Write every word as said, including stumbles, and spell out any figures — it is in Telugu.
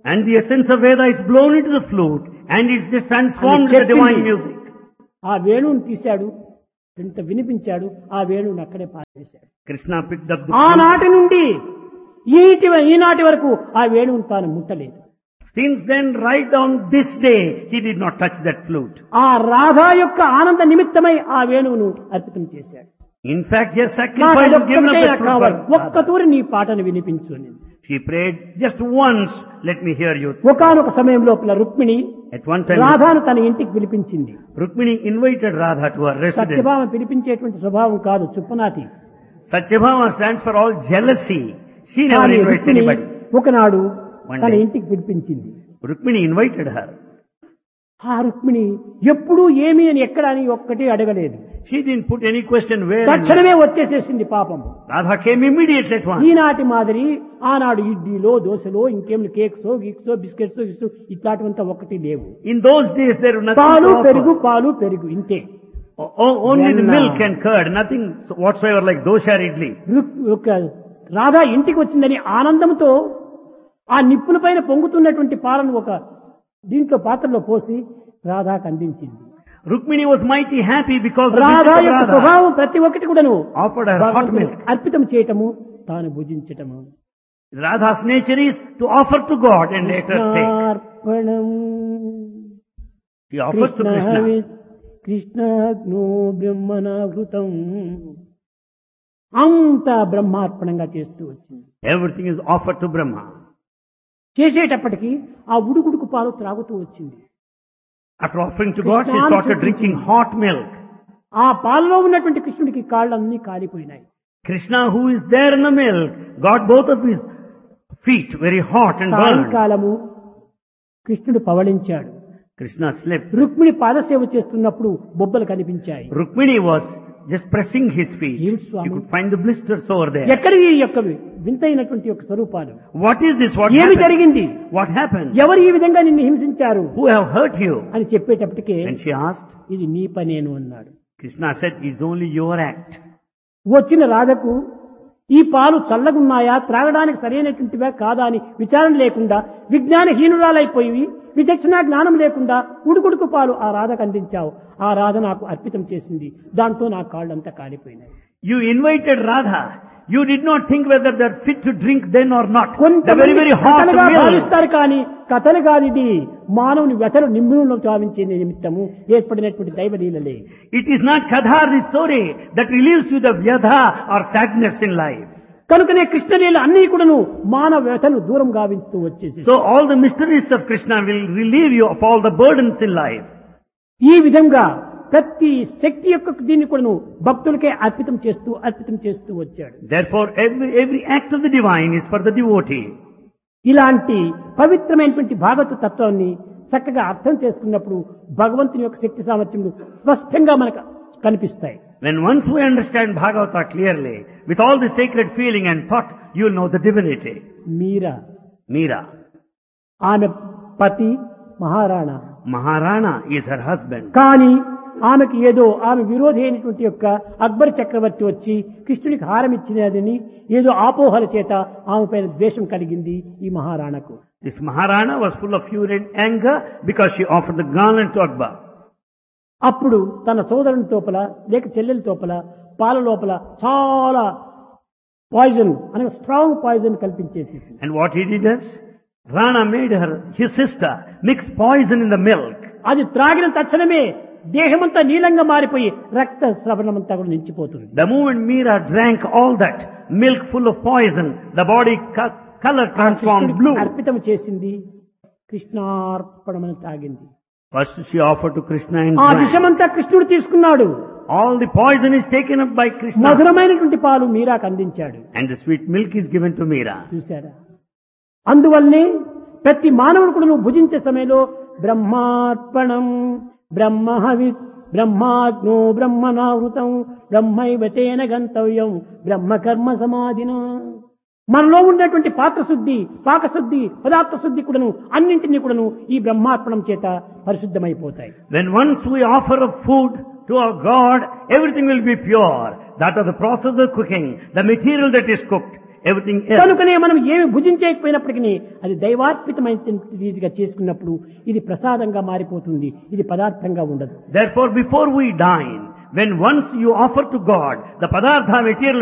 And the essence of Veda is blown into the flute and it's just transformed into divine music. ఆ వేణువుని తీశాడు, ఇంత వినిపించాడు, ఆ వేణువుని అక్కడే పారేశాడు. Krishna picked up the ఆనాటి flute. నుండి ఈటి ఈనాటి వరకు ఆ వేణువుని తాను ముట్టలేదు. Since then, right down this day, he did not touch that flute. ఆ రాధా యొక్క ఆనంద నిమిత్తమై ఆ వేణువును అర్పితం చేశాడు. In fact, yes, నాకు sacrifice was given up అదొక్కటే that కావాలి, flute. ఒక్క తూరి నీ పాటను వినిపించు అని. She prayed just once, let me hear you. ఒకానొక సమయం లోపల రుక్మిణి At one time, రాధాను తన ఇంటికి పిలిపించింది. Rukmini invited Radha to her residence. Satyabhama పిలిపించేటువంటి స్వభావం కాదు, చుప్పనాటి. Satyabhama stands for all jealousy. She never కానీ invites రుక్మిణి anybody. ఒకనాడు One తన day. ఇంటికి పిలిపించింది. Rukmini invited her. ఆ రుక్మిణి ఎప్పుడూ ఏమి అని ఎక్కడ అని ఒక్కటి అడగలేదు. She didn't put any question where. and తక్షణమే వచ్చేసేసింది పాపం. when. Radha came immediately at once. ఈనాటి మాదిరి ఆనాడు ఇడ్లీలో దోశలో ఇంకేమి కేక్స్ గీక్స్ బిస్కెట్స్ గిస్సు ఇట్లాంటివంతా ఒకటి లేవు. In those days there was nothing పాలు to offer. పెరుగు పాలు పెరుగు ఇంతే. O- o- only the Venna. milk and curd, nothing whatsoever like dosha or idli. రుక్- ఒక రాధా ఇంటికి వచ్చిందని ఆనందంతో ఆ నిప్పుల పైన పొంగుతున్నటువంటి పాలను ఒక దీంట్లో పాత్రలో పోసి రాధాకు అందించింది. Rukmini was mighty happy because the Radha visit of యొక్క Radha స్వభావం ప్రతి ఒక్కటి కూడాను offered her hot భగవంతునికి milk. అర్పితం చేయటము, తాను భుజించటము. Radha's nature is to offer to God and later take. కృష్ణార్పణం She offers to Krishna. కృష్ణాగ్నో బ్రహ్మణాహృతం అంత బ్రహ్మార్పణంగా చేస్తూ వచ్చింది. Everything is offered to Brahma. చేసేటప్పటికి ఆ ఉడుకుడుకు పాలు త్రాగుతూ వచ్చింది. After offering to God, she Krishna started Krishna. drinking hot milk. ఆ పాలలో ఉన్నటువంటి కృష్ణుడికి కాళ్ళన్నీ కాలిపోయినాయి. Krishna, who is there in the milk, got both of his feet very hot and burned. సాయంకాలము కృష్ణుడు పవళించాడు. Krishna slept. రుక్మిణి పాదసేవ చేస్తున్నప్పుడు బొబ్బలు కనిపించాయి. Rukmini was just pressing his feet. Yes, You Swami. could find the blisters over there. ఎక్కడి ఈ యొక్క వింతైనటువంటి యొక్క స్వరూపాలు? What is this? What ఏమి happened? జరిగింది? What happened? ఎవరు ఈ విధంగా నిన్ను హింసించారు Who have hurt you? అని చెప్పేటప్పటికే And she asked. ఇది నీ పనేను అన్నాడు. Krishna said, it's only your act. వచ్చిన రాధకు ఈ పాలు చల్లగున్నాయా, త్రాగడానికి సరైనటువంటివా కాదా అని విచారణ లేకుండా విజ్ఞానహీనురాలైపోయి విచక్షణ జ్ఞానం లేకుండా ఉడుకుడుకు పాలు ఆ రాధకు అందించావు. ఆ రాధ నాకు అర్పితం చేసింది. దాంతో నా కాళ్ళంతా కాలిపోయినాయి. You invited Radha. You did not think whether they're fit to drink then or not. The కొంతమంది very, very hot కథలుగా milk. భావిస్తారు కానీ కథలు కాదు, ఇది మానవుని వ్యతలు నిమ్ములను చావించే నిమిత్తము ఏర్పడినటువంటి దైవలీలలే. It is not Kadha, the story, that relieves you the vyadha or sadness in life. కనుకనే కృష్ణలీల అన్ని కూడాను మానవ వ్యతలు దూరం గావిస్తూ వచ్చేసి So all the mysteries of Krishna will relieve you of all the burdens in life. ఈ విధంగా ప్రతి శక్తి యొక్క దీన్ని కూడాను భక్తులకే అర్పితం చేస్తూ అర్పితం చేస్తూ వచ్చాడు. Therefore every, every act of the divine is for the devotee. ఇలాంటి పవిత్రమైనటువంటి భాగవత తత్వాన్ని చక్కగా అర్థం చేసుకున్నప్పుడు భగవంతుని యొక్క శక్తి సామర్థ్యములు స్పష్టంగా మనకు కనిపిస్తాయి. When once we understand Bhagavata clearly, with all the sacred feeling and thought, you will know the divinity. Meera Meera. ఆమె పతి Maharana, Maharana is her husband. కానీ ఆమెకి ఏదో ఆమె విరోధి అయినటువంటి యొక్క అక్బర్ చక్రవర్తి వచ్చి కృష్ణుడికి హారం ఇచ్చినదని ఏదో ఆపోహల చేత ఆమె పైన ద్వేషం కలిగింది ఈ మహారాణకు. This Maharana was full of fury and anger because she offered the garland to Akbar. అప్పుడు తన సోదరుని తోపల లేక చెల్లెల తోపల పాల లోపల చాలా పాయిజన్ అనగా strong poison కల్పించేసేసి And what he did is, Rana made her, his sister, mix poison in the milk. అది త్రాగిన తక్షణమే దేహమంతా నీలంగా మారిపోయి రక్త స్రవణమంతా కూడా నిలిచిపోతుంది. The moment Meera drank all that milk full of poison, the body co- color transformed కృష్ణుడికి blue. అర్పితం చేసింది, కృష్ణార్పణమని తాగింది. First she offered to Krishna and ఆ drank. విషమంతా కృష్ణుడు తీసుకున్నాడు. All the poison is taken up by Krishna. మధురమైనటువంటి పాలు మీరాకు అందించాడు. And the sweet milk is given to Meera. చూశారా? అందువల్లనే ప్రతి మానవుడు కూడా నువ్వు భుజించే సమయంలో బ్రహ్మార్పణం బ్రహ్మహవి బ్రహ్మాగ్నో బ్రహ్మనావృతం బ్రహ్మైవతేన గంతవ్యం బ్రహ్మకర్మ సమాధిన. మనలో ఉన్నటువంటి పాత్రశుద్ధి పాకశుద్ధి పదార్థ శుద్ధి కూడాను అన్నింటినీ కూడాను ఈ బ్రహ్మార్పణం చేత పరిశుద్ధమైపోతాయి. When once we offer a food to our God, everything will be pure. That of the process of cooking, the material that is cooked, everything else. కనుకనే మనం ఏమి భుజించకపోయినప్పటికీ అది దైవార్పితమైన రీతిగా చేసుకున్నప్పుడు ఇది ప్రసాదంగా మారిపోతుంది, ఇది పదార్థంగా ఉండదు. Therefore, before we dine, when once you offer to God the padartha material